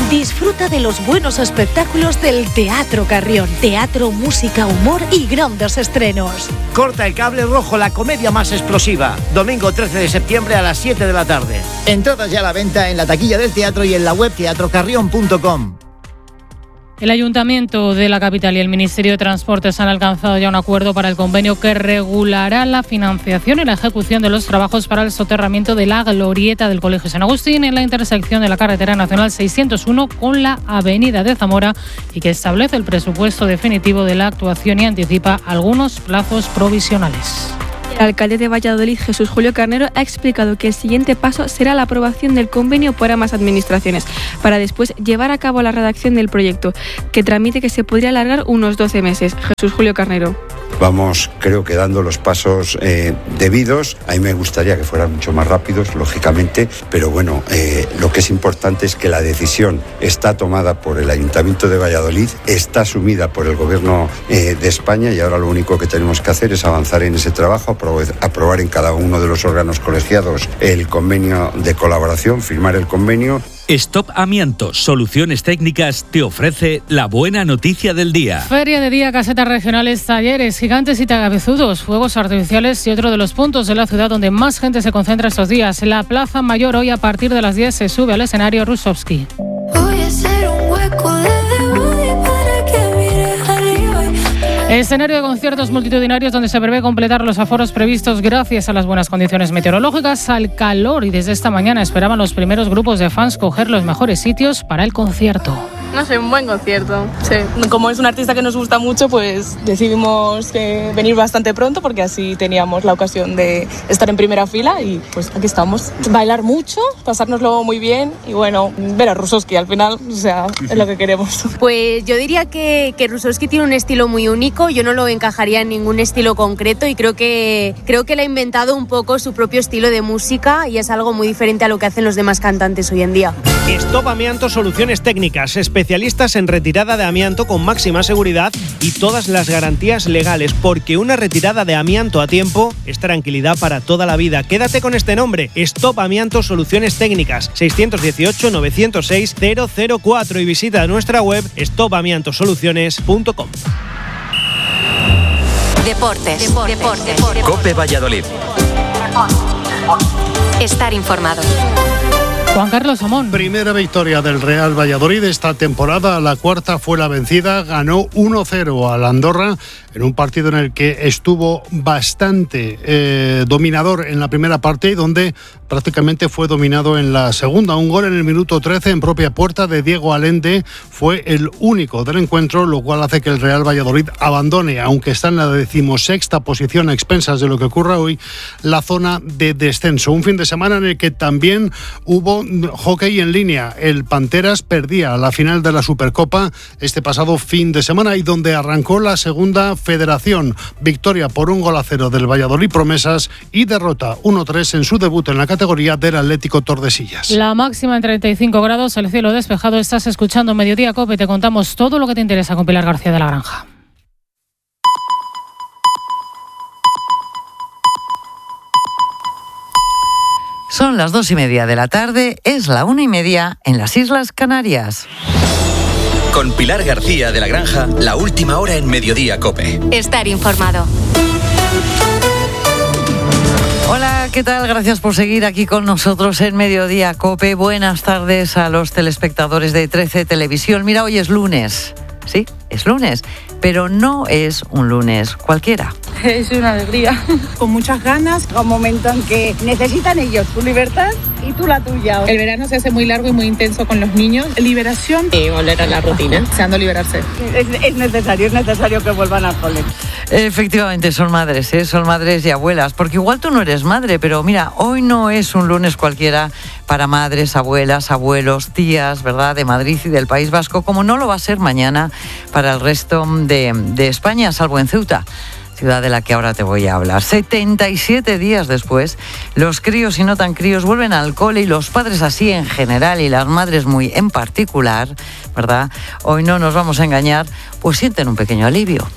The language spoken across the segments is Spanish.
Disfruta de los buenos espectáculos del Teatro Carrión. Teatro, música, humor y grandes estrenos. Corta el cable rojo, la comedia más explosiva. Domingo 13 de septiembre a las 7 de la tarde. Entradas ya a la venta en la taquilla del teatro y en la web teatrocarrión.com. El Ayuntamiento de la capital y el Ministerio de Transportes han alcanzado ya un acuerdo para el convenio que regulará la financiación y la ejecución de los trabajos para el soterramiento de la glorieta del Colegio San Agustín en la intersección de la carretera nacional 601 con la avenida de Zamora y que establece el presupuesto definitivo de la actuación y anticipa algunos plazos provisionales. El alcalde de Valladolid, Jesús Julio Carnero, ha explicado que el siguiente paso será la aprobación del convenio por ambas administraciones, para después llevar a cabo la redacción del proyecto, que tramite que se podría alargar unos 12 meses. Jesús Julio Carnero. Vamos, creo que dando los pasos debidos. A mí me gustaría que fueran mucho más rápidos, lógicamente, pero bueno, lo que es importante es que la decisión está tomada por el Ayuntamiento de Valladolid, está asumida por el Gobierno de España y ahora lo único que tenemos que hacer es avanzar en ese trabajo, aprobar en cada uno de los órganos colegiados el convenio de colaboración, firmar el convenio. Stop Amianto, soluciones técnicas, te ofrece la buena noticia del día. Feria de día, casetas regionales, talleres, gigantes y cabezudos, fuegos artificiales y otro de los puntos de la ciudad donde más gente se concentra estos días. La Plaza Mayor hoy a partir de las 10 se sube al escenario Rusovsky. Voy a hacer un hueco desde Body para que mires arriba. Escenario de conciertos multitudinarios donde se prevé completar los aforos previstos gracias a las buenas condiciones meteorológicas, al calor y desde esta mañana esperaban los primeros grupos de fans coger los mejores sitios para el concierto. No sé, un buen concierto, sí. Como es un artista que nos gusta mucho, pues decidimos venir bastante pronto porque así teníamos la ocasión de estar en primera fila y pues aquí estamos. Bailar mucho, pasárnoslo muy bien y bueno, ver a Rusovsky al final, o sea, es lo que queremos. Pues yo diría que Rusovsky tiene un estilo muy único, yo no lo encajaría en ningún estilo concreto y creo que le ha inventado un poco su propio estilo de música y es algo muy diferente a lo que hacen los demás cantantes hoy en día. Stop Amianto, soluciones técnicas, especialistas en retirada de amianto con máxima seguridad y todas las garantías legales, porque una retirada de amianto a tiempo es tranquilidad para toda la vida. Quédate con este nombre, Stop Amianto, soluciones técnicas, 618-906-004 y visita nuestra web stopamiantosoluciones.com. Deportes. COPE Valladolid. Estar informado. Juan Carlos Amón. Primera victoria del Real Valladolid esta temporada, la cuarta fue la vencida, ganó 1-0 al Andorra en un partido en el que estuvo bastante dominador en la primera parte y donde prácticamente fue dominado en la segunda. Un gol en el minuto 13 en propia puerta de Diego Allende fue el único del encuentro, lo cual hace que el Real Valladolid abandone, aunque está en la 16ª posición a expensas de lo que ocurra hoy, la zona de descenso. Un fin de semana en el que también hubo hockey en línea. El Panteras perdía la final de la Supercopa este pasado fin de semana y donde arrancó la segunda federación. Victoria por 1-0 del Valladolid Promesas y derrota 1-3 en su debut en la categoría del Atlético Tordesillas. La máxima en 35 grados, el cielo despejado. Estás escuchando Mediodía COPE. Te contamos todo lo que te interesa con Pilar García de la Granja. Son las 2:30 de la tarde, es la 1:30 en las Islas Canarias. Con Pilar García de la Granja, la última hora en Mediodía COPE. Estar informado. Hola, ¿qué tal? Gracias por seguir aquí con nosotros en Mediodía COPE. Buenas tardes a los telespectadores de 13 Televisión. Mira, hoy es lunes. Sí, es lunes, pero no es un lunes cualquiera. Es una alegría, con muchas ganas, un momento en que necesitan ellos tu libertad y tú la tuya. El verano se hace muy largo y muy intenso con los niños. Liberación. Y volver a la rutina, deseando liberarse. Es necesario que vuelvan al cole. Efectivamente, son madres y abuelas, porque igual tú no eres madre, pero mira, hoy no es un lunes cualquiera para madres, abuelas, abuelos, tías, ¿verdad?, de Madrid y del País Vasco, como no lo va a ser mañana para el resto de España, salvo en Ceuta, ciudad de la que ahora te voy a hablar. 77 días después, los críos y no tan críos vuelven al cole y los padres así en general y las madres muy en particular, ¿verdad? Hoy no nos vamos a engañar, pues sienten un pequeño alivio.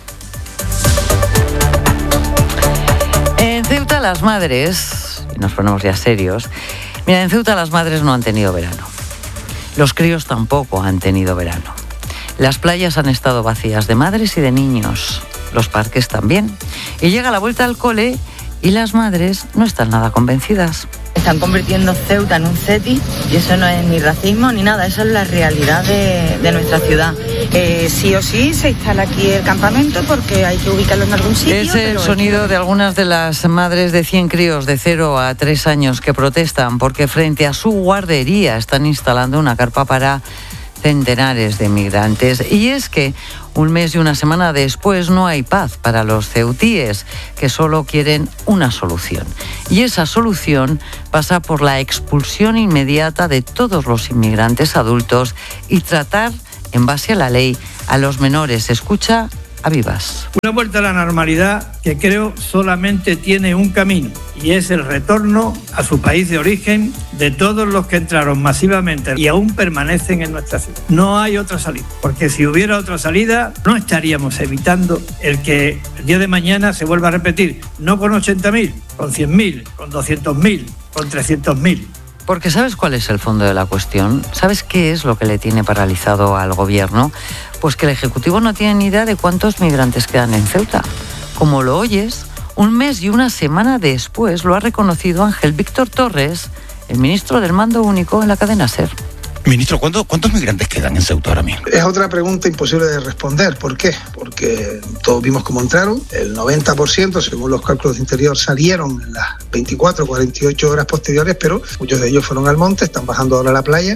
En Ceuta las madres, y nos ponemos ya serios, mira, en Ceuta las madres no han tenido verano. Los críos tampoco han tenido verano. Las playas han estado vacías de madres y de niños, los parques también. Y llega la vuelta al cole y las madres no están nada convencidas. Están convirtiendo Ceuta en un CETI y eso no es ni racismo ni nada, eso es la realidad de nuestra ciudad. Sí o sí se instala aquí el campamento porque hay que ubicarlo en algún sitio. Es el sonido de algunas de las madres de 100 críos de 0 a 3 años que protestan porque frente a su guardería están instalando una carpa para centenares de migrantes. Y es que un mes y una semana después no hay paz para los ceutíes, que solo quieren una solución. Y esa solución pasa por la expulsión inmediata de todos los inmigrantes adultos y tratar, en base a la ley, a los menores. Escucha a Vivas. Una vuelta a la normalidad que creo solamente tiene un camino y es el retorno a su país de origen de todos los que entraron masivamente y aún permanecen en nuestra ciudad. No hay otra salida, porque si hubiera otra salida no estaríamos evitando el que el día de mañana se vuelva a repetir, no con 80.000, con 100.000, con 200.000, con 300.000. Porque ¿sabes cuál es el fondo de la cuestión? ¿Sabes qué es lo que le tiene paralizado al gobierno? Pues que el Ejecutivo no tiene ni idea de cuántos migrantes quedan en Ceuta. Como lo oyes, un mes y una semana después lo ha reconocido Ángel Víctor Torres, el ministro del Mando Único en la cadena SER. Ministro, ¿cuántos migrantes quedan en Ceuta ahora mismo? Es otra pregunta imposible de responder. ¿Por qué? Porque todos vimos cómo entraron. El 90%, según los cálculos de Interior, salieron en las 24 o 48 horas posteriores, pero muchos de ellos fueron al monte, están bajando ahora a la playa.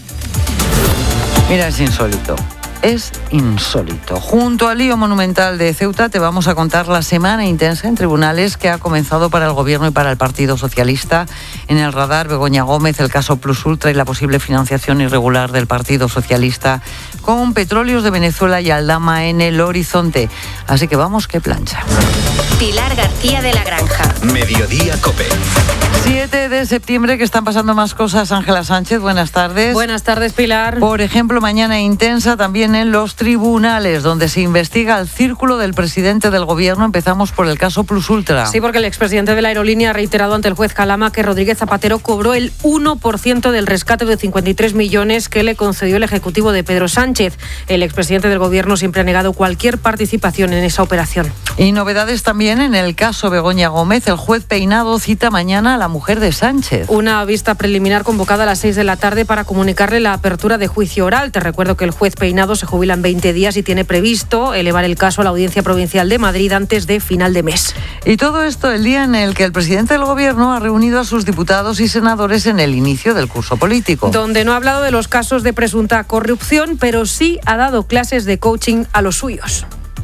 Mira, es insólito. Es insólito. Junto al lío monumental de Ceuta te vamos a contar la semana intensa en tribunales que ha comenzado para el Gobierno y para el Partido Socialista. En el radar, Begoña Gómez, el caso Plus Ultra y la posible financiación irregular del Partido Socialista con Petróleos de Venezuela y Aldama en el horizonte. Así que vamos, que plancha. Pilar García de la Granja. Mediodía COPE. 7 de septiembre, que están pasando más cosas. Ángela Sánchez, buenas tardes. Buenas tardes, Pilar. Por ejemplo, mañana intensa también en los tribunales, donde se investiga el círculo del presidente del Gobierno. Empezamos por el caso Plus Ultra. Sí, porque el expresidente de la aerolínea ha reiterado ante el juez Calama que Rodríguez Zapatero cobró el 1% del rescate de 53 millones que le concedió el Ejecutivo de Pedro Sánchez. El expresidente del Gobierno siempre ha negado cualquier participación en esa operación. Y novedades también en el caso Begoña Gómez. El juez Peinado cita mañana a la mujer de Sánchez. Una vista preliminar convocada a las 6 de la tarde para comunicarle la apertura de juicio oral. Te recuerdo que el juez Peinado se jubila en 20 días y tiene previsto elevar el caso a la Audiencia Provincial de Madrid antes de final de mes. Y todo esto el día en el que el presidente del Gobierno ha reunido a sus diputados y senadores en el inicio del curso político. Donde no ha hablado de los casos de presunta corrupción, pero sí ha dado clases de coaching a los suyos.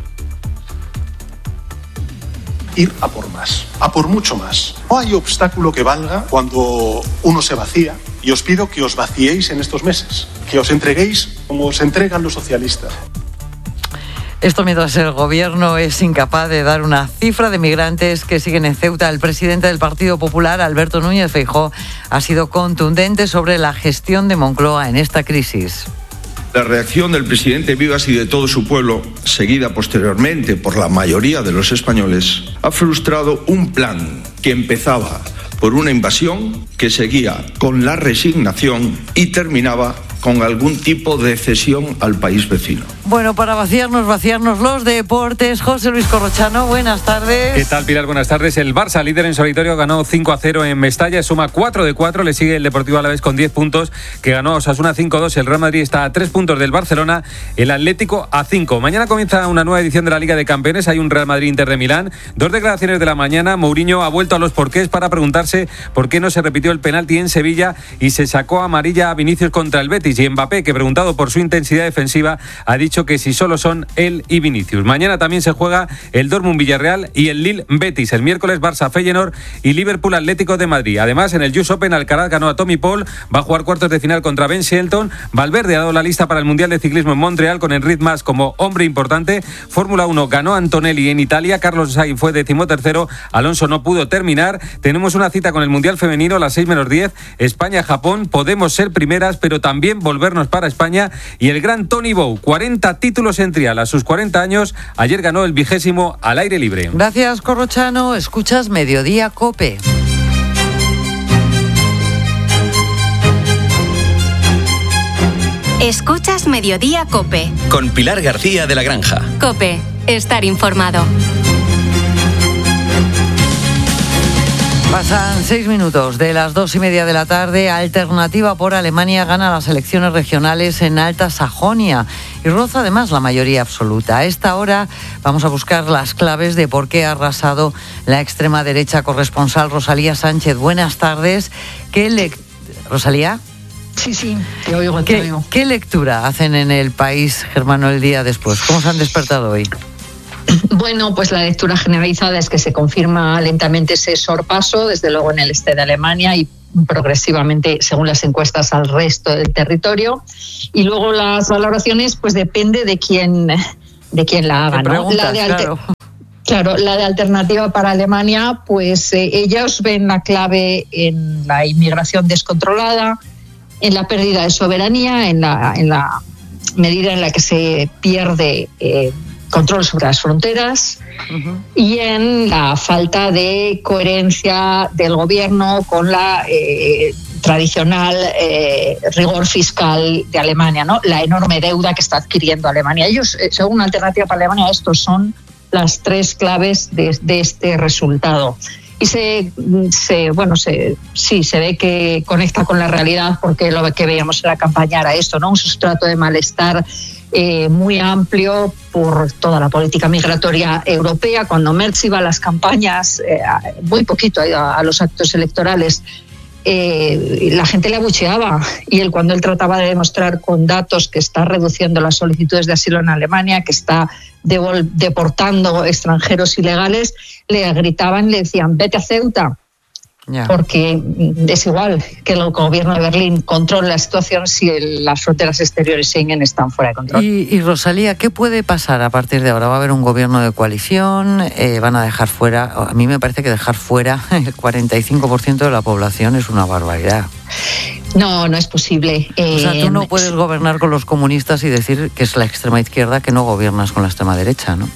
Ir a por más, a por mucho más. No hay obstáculo que valga cuando uno se vacía, y os pido que os vaciéis en estos meses, que os entreguéis como os entregan los socialistas. Esto mientras el Gobierno es incapaz de dar una cifra de migrantes que siguen en Ceuta. El presidente del Partido Popular, Alberto Núñez Feijóo, ha sido contundente sobre la gestión de Moncloa en esta crisis. La reacción del presidente Vivas y de todo su pueblo, seguida posteriormente por la mayoría de los españoles, ha frustrado un plan que empezaba por una invasión, que seguía con la resignación y terminaba con algún tipo de cesión al país vecino. Bueno, para vaciarnos los deportes, José Luis Corrochano, buenas tardes. ¿Qué tal, Pilar? Buenas tardes. El Barça, líder en solitario, ganó 5-0 en Mestalla, suma 4 de 4, le sigue el Deportivo Alavés con 10 puntos, que ganó a Osasuna 5-2, el Real Madrid está a 3 puntos del Barcelona, el Atlético a 5. Mañana comienza una nueva edición de la Liga de Campeones, hay un Real Madrid-Inter de Milán, 2 declaraciones de la mañana, Mourinho ha vuelto a los porqués para preguntarse por qué no se repitió el penalti en Sevilla y se sacó amarilla a Vinicius contra el Betis, y Mbappé, que preguntado por su intensidad defensiva, ha dicho que si solo son él y Vinicius. Mañana también se juega el Dortmund-Villarreal y el Lille-Betis. El miércoles Barça-Feyenoord y Liverpool-Atlético de Madrid. Además, en el US Open, Alcaraz ganó a Tommy Paul, va a jugar cuartos de final contra Ben Shelton. Valverde ha dado la lista para el Mundial de Ciclismo en Montreal con Enric Mas como hombre importante. Fórmula 1 ganó Antonelli en Italia, Carlos Sainz fue 13º, Alonso no pudo terminar. Tenemos una cita con el Mundial Femenino a las 6:10, España-Japón. Podemos ser primeras, pero también volvernos para España. Y el gran Tony Bow, 40 títulos en trial a sus 40 años, ayer ganó el 20º al aire libre. Gracias, Corrochano. Escuchas Mediodía COPE. Escuchas Mediodía COPE. Con Pilar García de la Granja. COPE. Estar informado. Pasan 6 minutos de las 2:30 de la tarde. Alternativa por Alemania gana las elecciones regionales en Alta Sajonia y roza además la mayoría absoluta. A esta hora vamos a buscar las claves de por qué ha arrasado la extrema derecha. Corresponsal Rosalía Sánchez, buenas tardes. ¿Rosalía? Sí, te oigo. ¿Qué lectura hacen en el País germano el día después? ¿Cómo se han despertado hoy? Bueno, pues la lectura generalizada es que se confirma lentamente ese sorpaso, desde luego en el este de Alemania y progresivamente, según las encuestas, al resto del territorio. Y luego las valoraciones, pues depende de quién la haga, ¿no? Claro, la de Alternativa para Alemania, pues ellos ven la clave en la inmigración descontrolada, en la pérdida de soberanía, en la medida en la que se pierde control sobre las fronteras y en la falta de coherencia del gobierno con la tradicional rigor fiscal de Alemania, ¿no? La enorme deuda que está adquiriendo Alemania. Ellos, según Alternativa para Alemania, estos son las 3 claves de este resultado. Y se ve que conecta con la realidad, porque lo que veíamos en la campaña era esto, ¿no? Un sustrato de malestar muy amplio por toda la política migratoria europea. Cuando Merz iba a las campañas, muy poquito ha ido a los actos electorales, la gente le abucheaba, y cuando él trataba de demostrar con datos que está reduciendo las solicitudes de asilo en Alemania, que está deportando extranjeros ilegales, le gritaban, le decían: vete a Ceuta. Porque es igual que el gobierno de Berlín controle la situación si las fronteras exteriores Schengen están fuera de control. Y Rosalía, ¿qué puede pasar a partir de ahora? ¿Va a haber un gobierno de coalición? ¿Van a dejar fuera? A mí me parece que dejar fuera el 45% de la población es una barbaridad. No es posible. O sea, tú no puedes gobernar con los comunistas y decir que es la extrema izquierda, que no gobiernas con la extrema derecha, ¿no?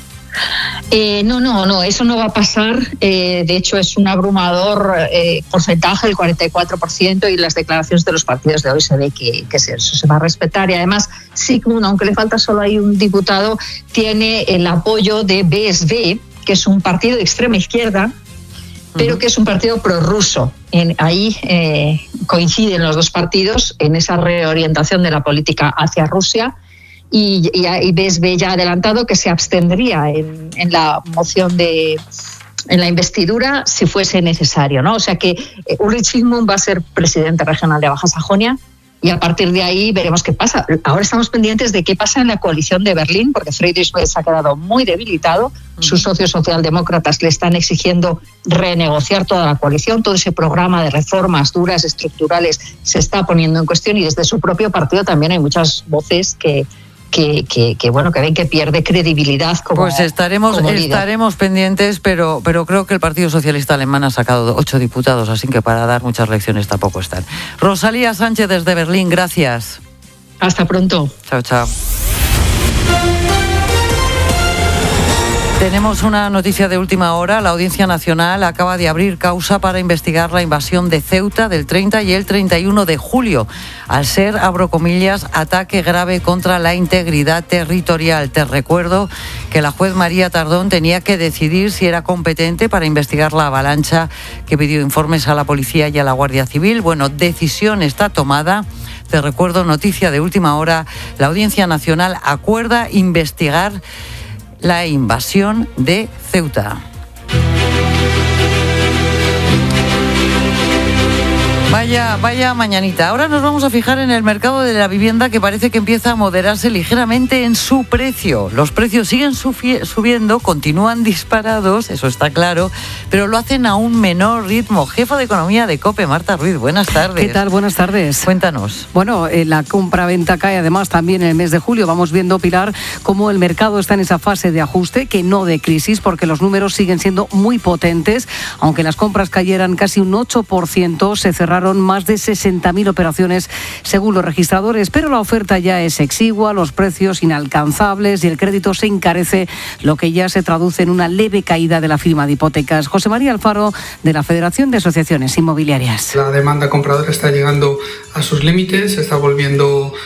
No, eso no va a pasar. De hecho, es un abrumador porcentaje, el 44%, y las declaraciones de los partidos de hoy se ve que eso se va a respetar. Y además, Sigmund, aunque le falta solo ahí un diputado, tiene el apoyo de BSV, que es un partido de extrema izquierda, pero que es un partido prorruso. Ahí coinciden los dos partidos en esa reorientación de la política hacia Rusia. Y BSV ya ha adelantado que se abstendría en la moción en la investidura si fuese necesario, ¿no? O sea que Ulrich Sigmund va a ser presidente regional de Baja Sajonia, y a partir de ahí veremos qué pasa. Ahora estamos pendientes de qué pasa en la coalición de Berlín, porque Friedrich Merz ha quedado muy debilitado. Sus socios socialdemócratas le están exigiendo renegociar toda la coalición. Todo ese programa de reformas duras, estructurales, se está poniendo en cuestión, y desde su propio partido también hay muchas voces que ven que pierde credibilidad como pues estaremos pendientes, pero creo que el Partido Socialista Alemán ha sacado 8 diputados, así que para dar muchas lecciones tampoco están. Rosalía Sánchez desde Berlín, gracias. Hasta pronto. Chao. Tenemos una noticia de última hora. La Audiencia Nacional acaba de abrir causa para investigar la invasión de Ceuta del 30 y el 31 de julio, al ser, abro comillas, ataque grave contra la integridad territorial. Te recuerdo que la juez María Tardón tenía que decidir si era competente para investigar la avalancha que pidió informes a la policía y a la Guardia Civil. Bueno, decisión está tomada. Te recuerdo, noticia de última hora. La Audiencia Nacional acuerda investigar la invasión de Ceuta. Vaya mañanita. Ahora nos vamos a fijar en el mercado de la vivienda, que parece que empieza a moderarse ligeramente en su precio. Los precios siguen subiendo, continúan disparados, eso está claro, pero lo hacen a un menor ritmo. Jefa de Economía de COPE, Marta Ruiz, buenas tardes. ¿Qué tal? Buenas tardes. Cuéntanos. Bueno, la compra-venta cae además también en el mes de julio. Vamos viendo, Pilar, cómo el mercado está en esa fase de ajuste, que no de crisis, porque los números siguen siendo muy potentes. Aunque las compras cayeran casi un 8%, se cerraron más de 60.000 operaciones según los registradores, pero la oferta ya es exigua, los precios inalcanzables y el crédito se encarece, lo que ya se traduce en una leve caída de la firma de hipotecas. José María Alfaro, de la Federación de Asociaciones Inmobiliarias. La demanda compradora está llegando a sus límites, se está volviendo poco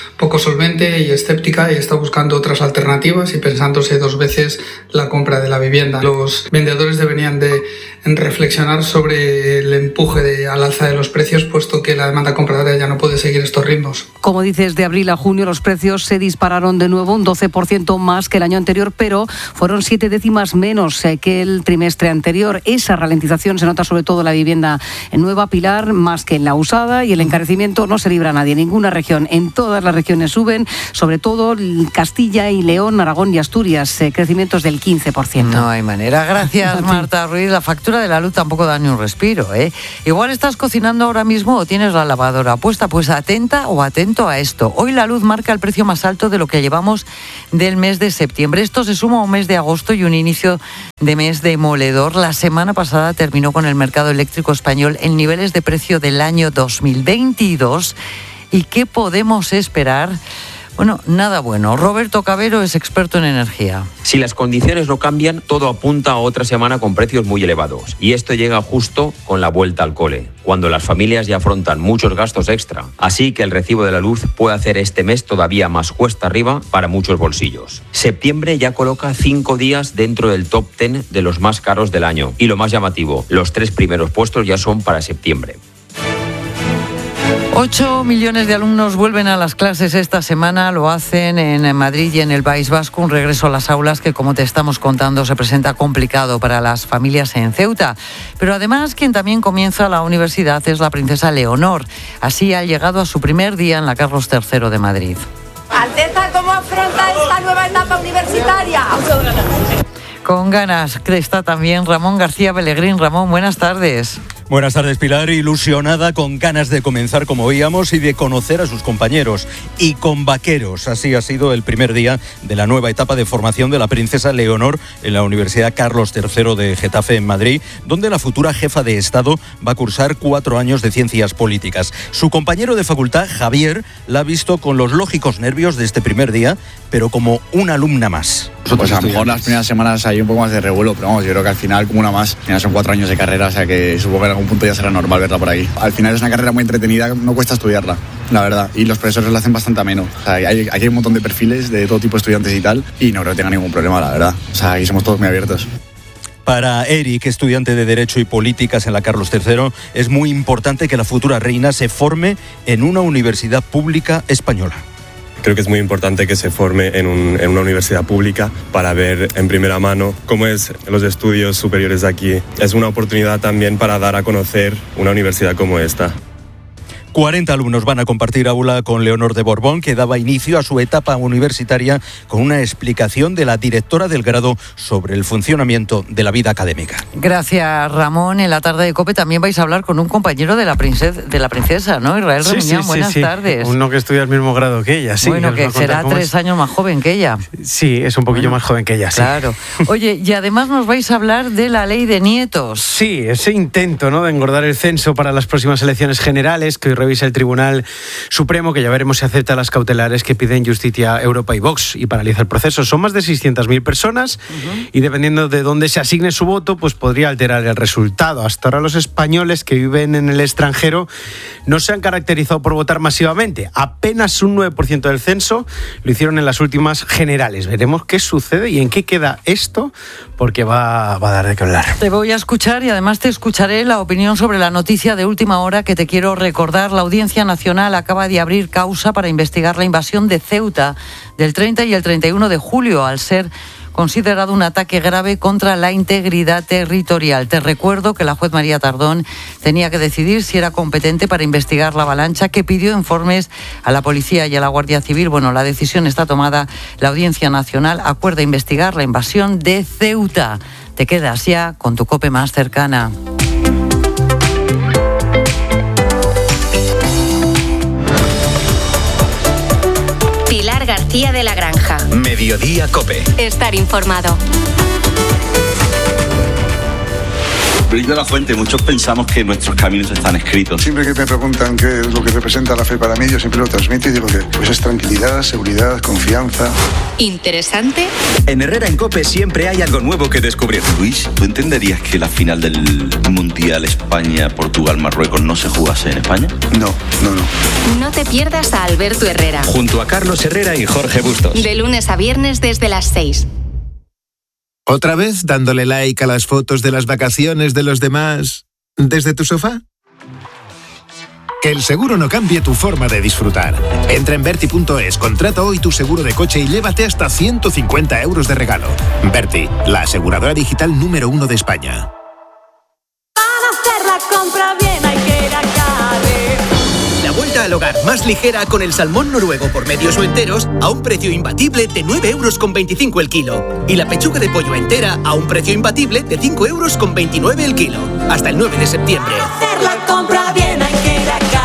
solvente y escéptica y está buscando otras alternativas y pensándose dos veces la compra de la vivienda. Los vendedores deberían de reflexionar sobre el empuje al alza de los precios, puesto que la demanda compradora ya no puede seguir estos ritmos. Como dices, de abril a junio los precios se dispararon de nuevo, un 12% más que el año anterior, pero fueron 7 décimas menos que el trimestre anterior. Esa ralentización se nota sobre todo en la vivienda nueva, Pilar, más que en la usada, y el encarecimiento no se libra a nadie. Ninguna región, en todas las regiones suben, sobre todo Castilla y León, Aragón y Asturias, crecimientos del 15%. No hay manera. Gracias, Marta Ruiz. La factura de la luz tampoco da ni un respiro, ¿eh? Igual estás cocinando ahora mismo o tienes la lavadora puesta, pues atenta o atento a esto. Hoy la luz marca el precio más alto de lo que llevamos del mes de septiembre. Esto se suma a un mes de agosto y un inicio de mes demoledor. La semana pasada terminó con el mercado eléctrico español en niveles de precio del año 2022. ¿Y qué podemos esperar? Bueno, nada bueno. Roberto Cabero es experto en energía. Si las condiciones no cambian, todo apunta a otra semana con precios muy elevados. Y esto llega justo con la vuelta al cole, cuando las familias ya afrontan muchos gastos extra. Así que el recibo de la luz puede hacer este mes todavía más cuesta arriba para muchos bolsillos. Septiembre ya coloca 5 días dentro del top 10 de los más caros del año. Y lo más llamativo, los 3 primeros puestos ya son para septiembre. 8 millones de alumnos vuelven a las clases esta semana, lo hacen en Madrid y en el País Vasco, un regreso a las aulas que, como te estamos contando, se presenta complicado para las familias en Ceuta. Pero además, quien también comienza la universidad es la princesa Leonor. Así ha llegado a su primer día en la Carlos III de Madrid. Alteza, ¿cómo afronta esta nueva etapa universitaria? Con ganas está también Ramón García Pellegrín. Ramón, buenas tardes. Buenas tardes, Pilar. Ilusionada, con ganas de comenzar, como veíamos, y de conocer a sus compañeros. Y con vaqueros. Así ha sido el primer día de la nueva etapa de formación de la princesa Leonor en la Universidad Carlos III de Getafe, en Madrid, donde la futura jefa de Estado va a cursar 4 años de ciencias políticas. Su compañero de facultad, Javier, la ha visto con los lógicos nervios de este primer día, pero como una alumna más. Pues a lo mejor las primeras semanas hay un poco más de revuelo, pero vamos, yo creo que al final como una más. Al final son 4 años de carrera, o sea que supongo que en algún punto ya será normal verla por ahí. Al final es una carrera muy entretenida, no cuesta estudiarla, la verdad, y los profesores la hacen bastante ameno. O sea, aquí hay un montón de perfiles de todo tipo de estudiantes y tal, y no creo que tenga ningún problema, la verdad. O sea, aquí somos todos muy abiertos. Para Eric, estudiante de Derecho y Políticas en la Carlos III, es muy importante que la futura reina se forme en una universidad pública española. Creo que es muy importante que se forme en una universidad pública para ver en primera mano cómo es los estudios superiores de aquí. Es una oportunidad también para dar a conocer una universidad como esta. 40 alumnos van a compartir aula con Leonor de Borbón, que daba inicio a su etapa universitaria con una explicación de la directora del grado sobre el funcionamiento de la vida académica. Gracias, Ramón. En la tarde de COPE también vais a hablar con un compañero de la princesa, ¿no? Israel Reunión, buenas tardes. Uno que estudia el mismo grado que ella, sí. Bueno, que será 3 años más joven que ella. Sí, es un poquillo más joven que ella, sí. Claro. Oye, y además nos vais a hablar de la ley de nietos. Sí, ese intento, ¿no?, de engordar el censo para las próximas elecciones generales que hoy revisa el Tribunal Supremo, que ya veremos si acepta las cautelares que piden Justicia, Europa y Vox, y paraliza el proceso. Son más de 600.000 personas y dependiendo de dónde se asigne su voto, pues podría alterar el resultado. Hasta ahora los españoles que viven en el extranjero no se han caracterizado por votar masivamente. Apenas un 9% del censo lo hicieron en las últimas generales. Veremos qué sucede y en qué queda esto, porque va a dar de qué hablar. Te voy a escuchar y además te escucharé la opinión sobre la noticia de última hora que te quiero recordar. La Audiencia Nacional acaba de abrir causa para investigar la invasión de Ceuta del 30 y el 31 de julio, al ser considerado un ataque grave contra la integridad territorial. Te recuerdo que la juez María Tardón tenía que decidir si era competente para investigar la avalancha, que pidió informes a la policía y a la Guardia Civil. Bueno, la decisión está tomada. La Audiencia Nacional acuerda investigar la invasión de Ceuta. Te quedas ya con tu COPE más cercana. Pilar García de la Granja. Mediodía COPE. Estar informado. Luis de la Fuente, muchos pensamos que nuestros caminos están escritos. Siempre que me preguntan qué es lo que representa la fe para mí, yo siempre lo transmito y digo que pues es tranquilidad, seguridad, confianza. ¿Interesante? En Herrera en COPE siempre hay algo nuevo que descubrir. Luis, ¿tú entenderías que la final del Mundial España-Portugal-Marruecos no se jugase en España? No. No te pierdas a Alberto Herrera. Junto a Carlos Herrera y Jorge Bustos. De lunes a viernes desde las 6. ¿Otra vez dándole like a las fotos de las vacaciones de los demás desde tu sofá? Que el seguro no cambie tu forma de disfrutar. Entra en Berti.es, contrata hoy tu seguro de coche y llévate hasta 150 euros de regalo. Berti, la aseguradora digital número 1 de España. Para hacer la compra bien hay que ir a Carre. La vuelta al hogar más ligera con el salmón noruego por medios o enteros a un precio imbatible de 9,25 € el kilo. Y la pechuga de pollo entera a un precio imbatible de 5,29 € el kilo. Hasta el 9 de septiembre. Para hacer la compra bien hay que ir a Carre.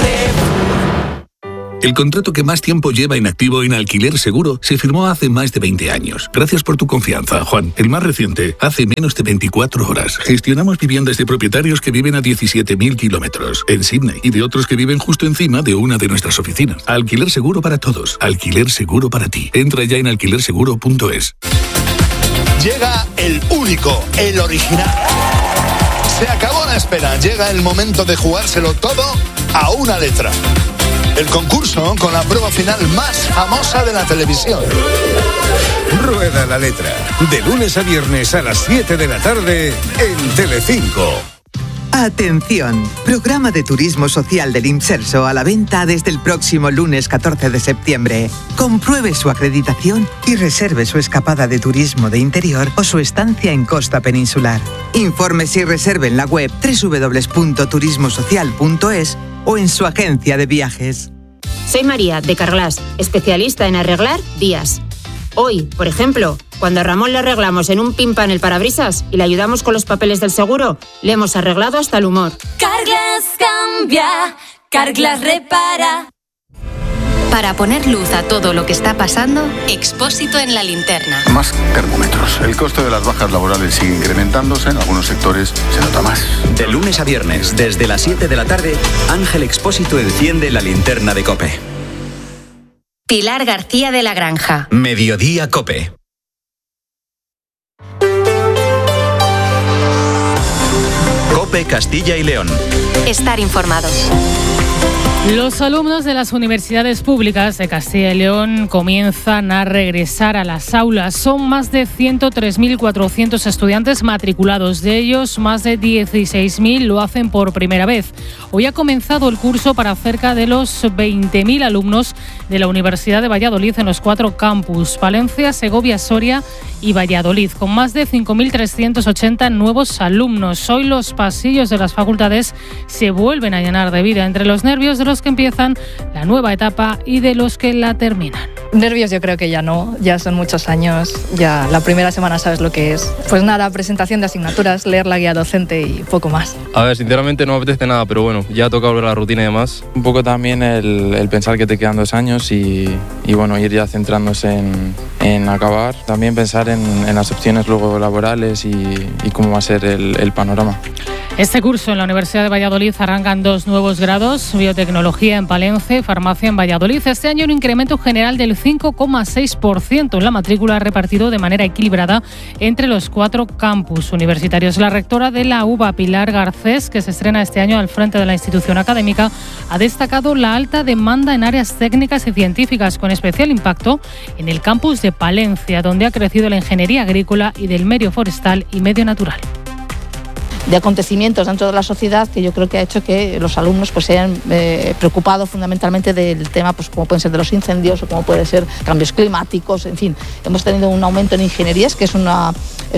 El contrato que más tiempo lleva inactivo en Alquiler Seguro se firmó hace más de 20 años. Gracias por tu confianza, Juan. El más reciente, hace menos de 24 horas. Gestionamos viviendas de propietarios que viven a 17.000 kilómetros en Sydney y de otros que viven justo encima de una de nuestras oficinas. Alquiler Seguro para todos. Alquiler Seguro para ti. Entra ya en alquilerseguro.es. Llega el único, el original. Se acabó la espera. Llega el momento de jugárselo todo a una letra. El concurso con la prueba final más famosa de la televisión. Rueda la letra. De lunes a viernes a las 7 de la tarde en Telecinco. Atención, programa de turismo social del Imserso a la venta desde el próximo lunes 14 de septiembre. Compruebe su acreditación y reserve su escapada de turismo de interior o su estancia en costa peninsular. Infórmese y reserve en la web www.turismosocial.es o en su agencia de viajes. Soy María, de Carglass, especialista en arreglar vías. Hoy, por ejemplo, cuando a Ramón le arreglamos en un pimpa en el parabrisas y le ayudamos con los papeles del seguro, le hemos arreglado hasta el humor. Carglass cambia, Carglass repara. Para poner luz a todo lo que está pasando, Expósito en la linterna. Más termómetros. El coste de las bajas laborales sigue incrementándose. En algunos sectores se nota más. De lunes a viernes, desde las 7 de la tarde, Ángel Expósito enciende la linterna de COPE. Pilar García de la Granja. Mediodía COPE. COPE Castilla y León. Estar informado. Los alumnos de las universidades públicas de Castilla y León comienzan a regresar a las aulas. Son más de 103.400 estudiantes matriculados. De ellos, más de 16.000 lo hacen por primera vez. Hoy ha comenzado el curso para cerca de los 20.000 alumnos de la Universidad de Valladolid en los 4 campus: Palencia, Segovia, Soria y Valladolid, con más de 5.380 nuevos alumnos. Hoy los pasillos de las facultades se vuelven a llenar de vida, entre los nervios de los que empiezan la nueva etapa y de los que la terminan. Nervios yo creo que ya no, ya son muchos años, ya la primera semana sabes lo que es. Pues nada, presentación de asignaturas, leer la guía docente y poco más. A ver, sinceramente no me apetece nada, pero bueno, ya toca volver a la rutina y demás. Un poco también el pensar que te quedan 2 años y bueno, ir ya centrándose en acabar. También pensar en las opciones luego laborales y cómo va a ser el panorama. Este curso en la Universidad de Valladolid arrancan 2 nuevos grados: biotecnología en Palencia y farmacia en Valladolid. Este año un incremento general del 5,6% en la matrícula, repartido de manera equilibrada entre los 4 campus universitarios. La rectora de la UVA, Pilar Garcés, que se estrena este año al frente de la institución académica, ha destacado la alta demanda en áreas técnicas y científicas, con especial impacto en el campus de Palencia, donde ha crecido la ingeniería agrícola y del medio forestal y medio natural. De acontecimientos dentro de la sociedad que yo creo que ha hecho que los alumnos pues se hayan preocupado fundamentalmente del tema, pues como pueden ser de los incendios o como pueden ser cambios climáticos. En fin, hemos tenido un aumento en ingenierías, que es una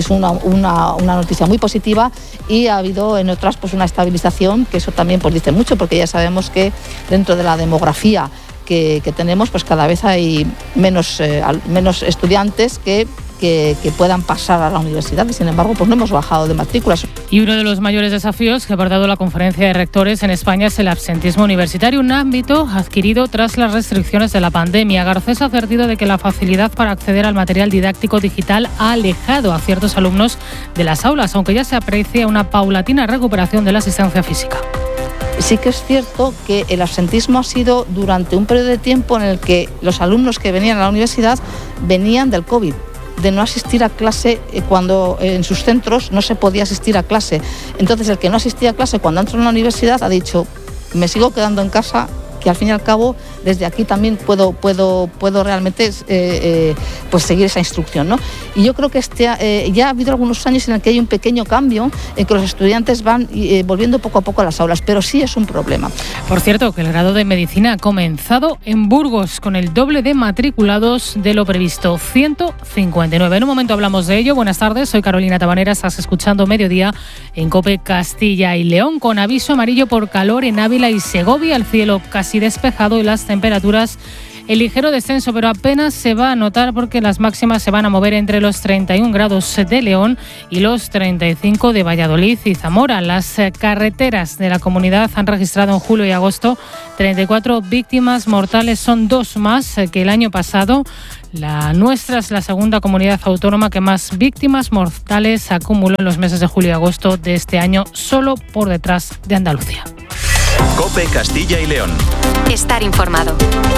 noticia muy positiva, y ha habido en otras pues una estabilización, que eso también pues dice mucho, porque ya sabemos que dentro de la demografía que tenemos, pues cada vez hay menos estudiantes que que puedan pasar a la universidad y, sin embargo, pues no hemos bajado de matrículas. Y uno de los mayores desafíos que ha abordado la Conferencia de Rectores en España es el absentismo universitario, un ámbito adquirido tras las restricciones de la pandemia. Garcés ha advertido de que la facilidad para acceder al material didáctico digital ha alejado a ciertos alumnos de las aulas, aunque ya se aprecia una paulatina recuperación de la asistencia física. Sí que es cierto que el absentismo ha sido durante un periodo de tiempo en el que los alumnos que venían a la universidad venían del COVID, de no asistir a clase cuando en sus centros no se podía asistir a clase. Entonces, el que no asistía a clase cuando entró en la universidad ha dicho, me sigo quedando en casa, que al fin y al cabo desde aquí también puedo realmente pues seguir esa instrucción, ¿no? Y yo creo que ya ha habido algunos años en el que hay un pequeño cambio en que los estudiantes van volviendo poco a poco a las aulas, pero sí es un problema. Por cierto, que el grado de Medicina ha comenzado en Burgos con el doble de matriculados de lo previsto, 159. En un momento hablamos de ello. Buenas tardes, soy Carolina Tabanera, estás escuchando Mediodía en COPE Castilla y León, con aviso amarillo por calor en Ávila y Segovia, el cielo casi despejado y las temperaturas en ligero descenso, pero apenas se va a notar porque las máximas se van a mover entre los 31 grados de León y los 35 de Valladolid y Zamora. Las carreteras de la comunidad han registrado en julio y agosto 34 víctimas mortales, son 2 más que el año pasado. La nuestra es la segunda comunidad autónoma que más víctimas mortales acumuló en los meses de julio y agosto de este año, solo por detrás de Andalucía. COPE Castilla y León. Estar informado.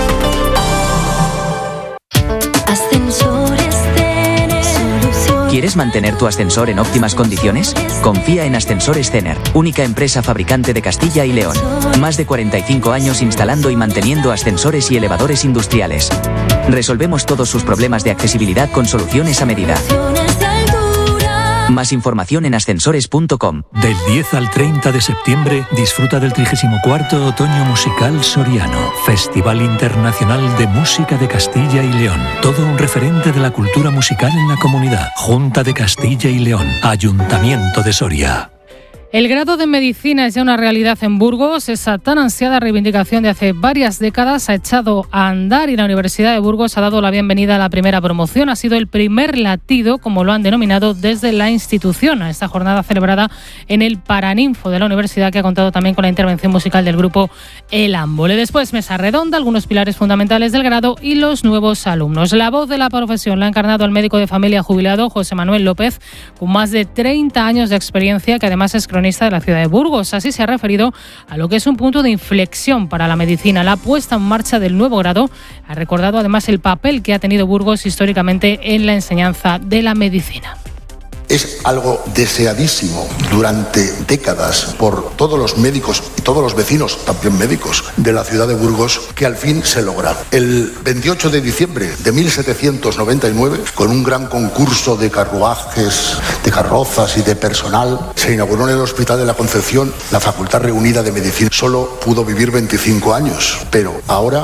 Ascensores Cener. ¿Quieres mantener tu ascensor en óptimas condiciones? Confía en Ascensores Cener, única empresa fabricante de Castilla y León. Más de 45 años instalando y manteniendo ascensores y elevadores industriales. Resolvemos todos sus problemas de accesibilidad con soluciones a medida. Más información en ascensores.com. Del 10 al 30 de septiembre disfruta del 34º Otoño Musical Soriano, Festival Internacional de Música de Castilla y León. Todo un referente de la cultura musical en la comunidad. Junta de Castilla y León, Ayuntamiento de Soria. El grado de Medicina es ya una realidad en Burgos. Esa tan ansiada reivindicación de hace varias décadas ha echado a andar y la Universidad de Burgos ha dado la bienvenida a la primera promoción. Ha sido el primer latido, como lo han denominado, desde la institución, a esta jornada celebrada en el Paraninfo de la universidad, que ha contado también con la intervención musical del grupo El Ámbole. Después, mesa redonda, algunos pilares fundamentales del grado y los nuevos alumnos. La voz de la profesión la ha encarnado el médico de familia jubilado José Manuel López, con más de 30 años de experiencia, que además es cronista de la ciudad de Burgos. Así se ha referido a lo que es un punto de inflexión para la medicina, la puesta en marcha del nuevo grado. Ha recordado además el papel que ha tenido Burgos históricamente en la enseñanza de la medicina. Es algo deseadísimo durante décadas por todos los médicos y todos los vecinos, también médicos, de la ciudad de Burgos, que al fin se logra. El 28 de diciembre de 1799, con un gran concurso de carruajes, de carrozas y de personal, se inauguró en el Hospital de la Concepción la Facultad Reunida de Medicina. Solo pudo vivir 25 años, pero ahora,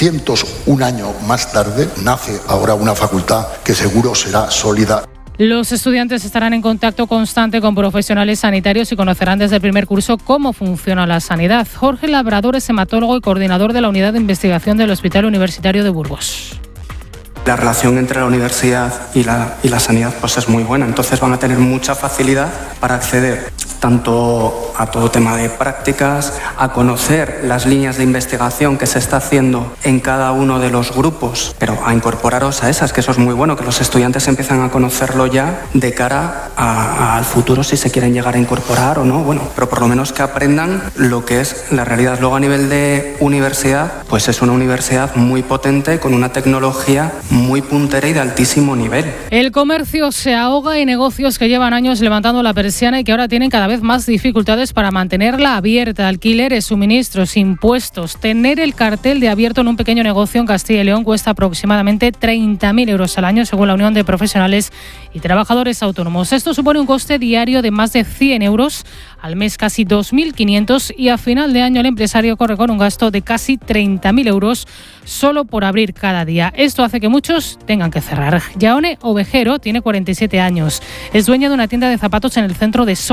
201 años más tarde, nace ahora una facultad que seguro será sólida. Los estudiantes estarán en contacto constante con profesionales sanitarios y conocerán desde el primer curso cómo funciona la sanidad. Jorge Labrador es hematólogo y coordinador de la Unidad de Investigación del Hospital Universitario de Burgos. La relación entre la universidad y la sanidad pues es muy buena, entonces van a tener mucha facilidad para acceder tanto a todo tema de prácticas, a conocer las líneas de investigación que se está haciendo en cada uno de los grupos, pero a incorporaros a esas, que eso es muy bueno, que los estudiantes empiezan a conocerlo ya de cara al futuro, si se quieren llegar a incorporar o no, bueno, pero por lo menos que aprendan lo que es la realidad. Luego, a nivel de universidad, pues es una universidad muy potente, con una tecnología muy puntera y de altísimo nivel. El comercio se ahoga y negocios que llevan años levantando la persiana y que ahora tienen cada vez más dificultades para mantenerla abierta. Alquileres, suministros, impuestos. Tener el cartel de abierto en un pequeño negocio en Castilla y León cuesta aproximadamente 30.000 euros al año, según la Unión de Profesionales y Trabajadores Autónomos. Esto supone un coste diario de más de 100 euros, al mes casi 2.500, y a final de año el empresario corre con un gasto de casi 30.000 euros solo por abrir cada día. Esto hace que muchos tengan que cerrar. Yaone Ovejero tiene 47 años. Es dueña de una tienda de zapatos en el centro de Soria. Se ha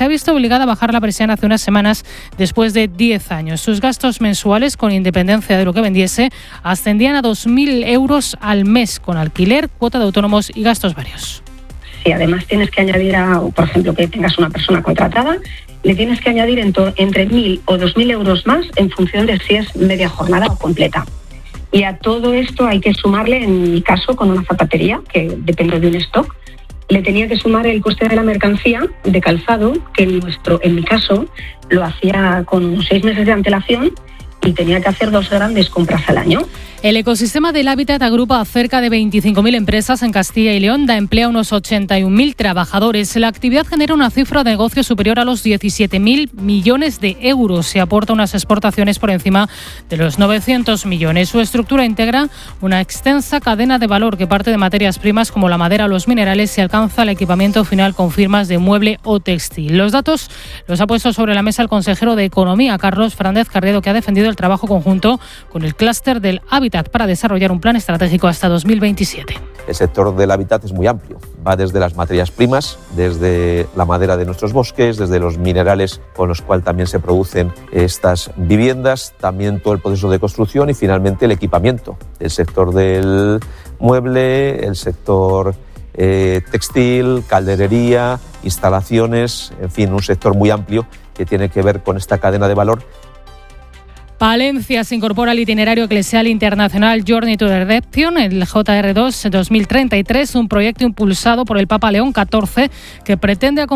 visto obligada a bajar la persiana hace unas semanas después de 10 años. Sus gastos mensuales, con independencia de lo que vendiese, ascendían a 2.000 euros al mes, con alquiler, cuota de autónomos y gastos varios. Si además tienes que añadir, por ejemplo, que tengas una persona contratada, le tienes que añadir entre 1.000 o 2.000 euros más en función de si es media jornada o completa. Y a todo esto hay que sumarle, en mi caso, con una zapatería, que depende de un stock, le tenía que sumar el coste de la mercancía de calzado, que en mi caso lo hacía con 6 meses de antelación y tenía que hacer 2 grandes compras al año. El ecosistema del hábitat agrupa a cerca de 25.000 empresas en Castilla y León, da empleo a unos 81.000 trabajadores. La actividad genera una cifra de negocio superior a los 17.000 millones de euros y aporta unas exportaciones por encima de los 900 millones. Su estructura integra una extensa cadena de valor que parte de materias primas como la madera o los minerales y alcanza el equipamiento final con firmas de mueble o textil. Los datos los ha puesto sobre la mesa el consejero de Economía, Carlos Fernández Carriedo, que ha defendido el trabajo conjunto con el clúster del hábitat para desarrollar un plan estratégico hasta 2027. El sector del hábitat es muy amplio. Va desde las materias primas, desde la madera de nuestros bosques, desde los minerales con los cuales también se producen estas viviendas, también todo el proceso de construcción y finalmente el equipamiento. El sector del mueble, el sector textil, calderería, instalaciones, en fin, un sector muy amplio que tiene que ver con esta cadena de valor. Palencia se incorpora al itinerario eclesial internacional Journey to the Redemption, el JR2 2033, un proyecto impulsado por el Papa León XIV que pretende